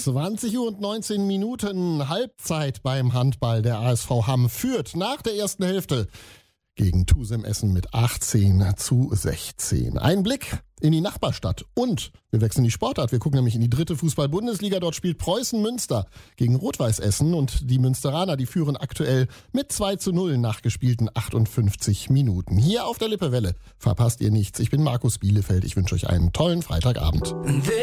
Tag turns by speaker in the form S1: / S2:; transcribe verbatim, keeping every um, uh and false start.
S1: zwanzig Uhr und neunzehn Minuten, Halbzeit beim Handball. Der A S V Hamm führt nach der ersten Hälfte gegen Tusem Essen mit achtzehn zu sechzehn. Ein Blick in die Nachbarstadt und wir wechseln die Sportart. Wir gucken nämlich in die dritte Fußball-Bundesliga. Dort spielt Preußen Münster gegen Rot-Weiß Essen und die Münsteraner, die führen aktuell mit zwei zu null nach gespielten achtundfünfzig Minuten. Hier auf der Lippewelle verpasst ihr nichts. Ich bin Markus Bielefeld. Ich wünsche euch einen tollen Freitagabend.